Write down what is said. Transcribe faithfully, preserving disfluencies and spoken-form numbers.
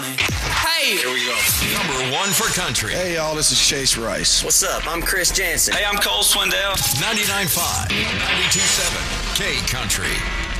money. Hey! Here we go. Number one for country. Hey, y'all, this is Chase Rice. What's up? I'm Chris Jansen. Hey, I'm Cole Swindell. ninety-nine point five, ninety-two point seven, K Country.